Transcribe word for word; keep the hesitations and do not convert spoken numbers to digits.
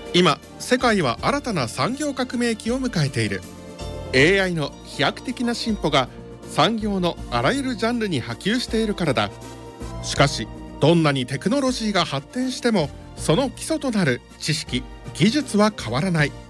今世界は新たな産業革命期を迎えている。 エーアイ の飛躍的な進歩が産業のあらゆるジャンルに波及しているからだ。しかしどんなにテクノロジーが発展しても、その基礎となる知識・技術は変わらない。